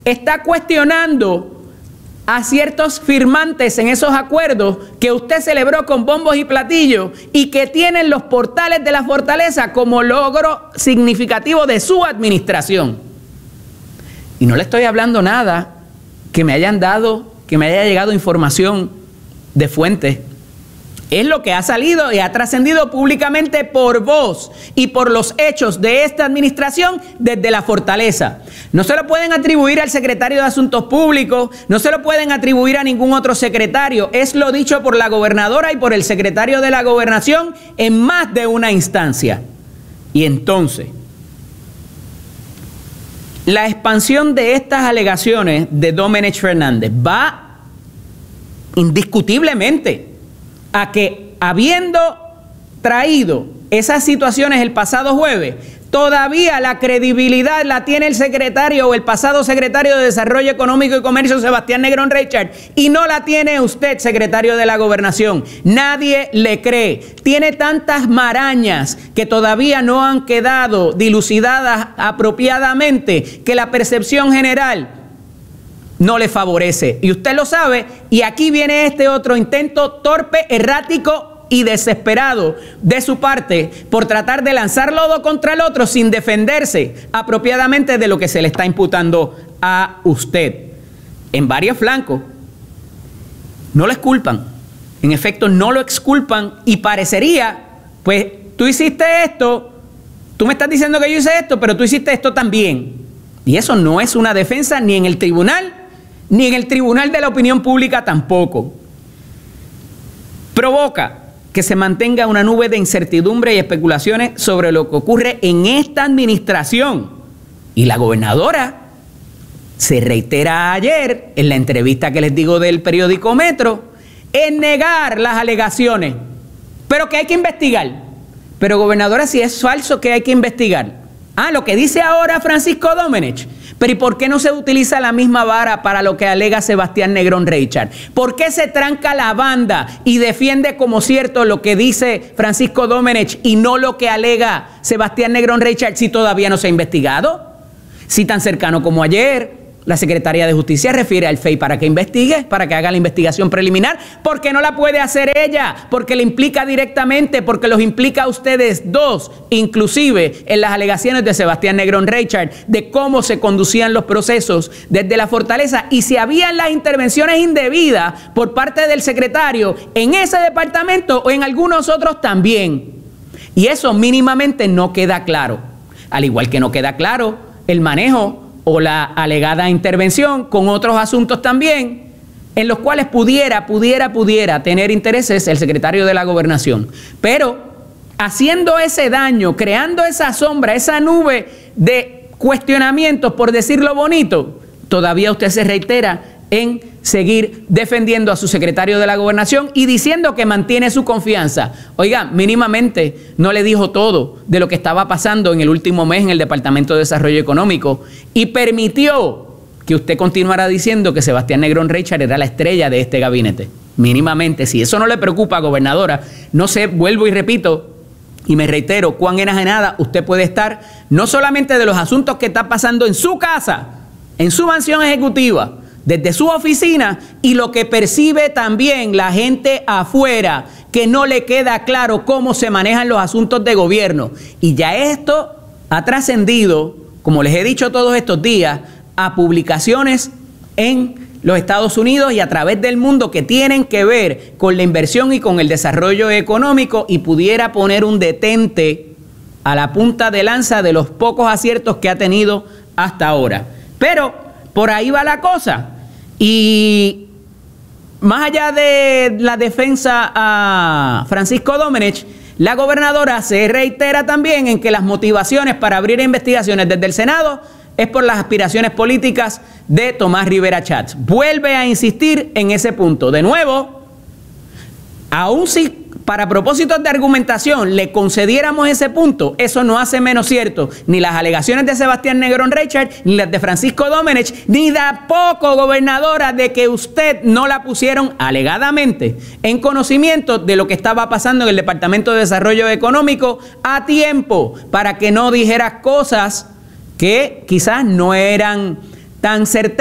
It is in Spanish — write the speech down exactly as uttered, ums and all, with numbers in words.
está cuestionando a ciertos firmantes en esos acuerdos que usted celebró con bombos y platillos y que tienen los portales de la fortaleza como logro significativo de su administración. Y no le estoy hablando nada que me hayan dado, que me haya llegado información de fuentes. Es lo que ha salido y ha trascendido públicamente por voz y por los hechos de esta administración desde la fortaleza. No se lo pueden atribuir al secretario de Asuntos Públicos, no se lo pueden atribuir a ningún otro secretario. Es lo dicho por la gobernadora y por el secretario de la Gobernación en más de una instancia. Y entonces, la expansión de estas alegaciones de Domenech Fernández va indiscutiblemente a que, habiendo traído esas situaciones el pasado jueves, todavía la credibilidad la tiene el secretario o el pasado secretario de Desarrollo Económico y Comercio, Sebastián Negrón Reichard, y no la tiene usted, secretario de la Gobernación. Nadie le cree. Tiene tantas marañas que todavía no han quedado dilucidadas apropiadamente que la percepción general no le favorece. Y usted lo sabe, y aquí viene este otro intento torpe, errático y desesperado de su parte por tratar de lanzar lodo contra el otro sin defenderse apropiadamente de lo que se le está imputando a usted. En varios flancos no lo exculpan, en efecto no lo exculpan y parecería, pues tú hiciste esto, tú me estás diciendo que yo hice esto, pero tú hiciste esto también. Y eso no es una defensa ni en el tribunal, ni en el tribunal de la opinión pública tampoco. Provoca que se mantenga una nube de incertidumbre y especulaciones sobre lo que ocurre en esta administración. Y la gobernadora se reitera ayer, en la entrevista que les digo del periódico Metro, en negar las alegaciones, pero que hay que investigar. Pero gobernadora, si es falso, que hay que investigar. Ah, lo que dice ahora Francisco Domenech. Pero ¿y por qué no se utiliza la misma vara para lo que alega Sebastián Negrón Reichard? ¿Por qué se tranca la banda y defiende como cierto lo que dice Francisco Domenech y no lo que alega Sebastián Negrón Reichard si todavía no se ha investigado? Si tan cercano como ayer la Secretaría de Justicia refiere al F E I para que investigue, para que haga la investigación preliminar, porque no la puede hacer ella, porque le implica directamente, porque los implica a ustedes dos, inclusive en las alegaciones de Sebastián Negrón Reichard, de cómo se conducían los procesos desde la fortaleza y si habían las intervenciones indebidas por parte del secretario en ese departamento o en algunos otros también. Y eso mínimamente no queda claro, al igual que no queda claro el manejo o la alegada intervención con otros asuntos también, en los cuales pudiera, pudiera, pudiera tener intereses el secretario de la Gobernación. Pero haciendo ese daño, creando esa sombra, esa nube de cuestionamientos, por decirlo bonito, todavía usted se reitera en seguir defendiendo a su secretario de la Gobernación y diciendo que mantiene su confianza. Oiga, mínimamente no le dijo todo de lo que estaba pasando en el último mes en el Departamento de Desarrollo Económico y permitió que usted continuara diciendo que Sebastián Negrón Reichard era la estrella de este gabinete. Mínimamente, si eso no le preocupa, gobernadora, no sé, vuelvo y repito, y me reitero, cuán enajenada usted puede estar, no solamente de los asuntos que está pasando en su casa, en su mansión ejecutiva, desde su oficina y lo que percibe también la gente afuera, que no le queda claro cómo se manejan los asuntos de gobierno. Y ya esto ha trascendido, como les he dicho todos estos días, a publicaciones en los Estados Unidos y a través del mundo que tienen que ver con la inversión y con el desarrollo económico y pudiera poner un detente a la punta de lanza de los pocos aciertos que ha tenido hasta ahora. Pero por ahí va la cosa. Y más allá de la defensa a Francisco Domenech, la gobernadora se reitera también en que las motivaciones para abrir investigaciones desde el Senado es por las aspiraciones políticas de Tomás Rivera Chats. Vuelve a insistir en ese punto. De nuevo, aún si para propósitos de argumentación le concediéramos ese punto, eso no hace menos cierto ni las alegaciones de Sebastián Negrón Reichard, ni las de Francisco Domenech, ni tampoco, gobernadora, de que usted no la pusieron alegadamente en conocimiento de lo que estaba pasando en el Departamento de Desarrollo Económico a tiempo para que no dijeras cosas que quizás no eran tan certero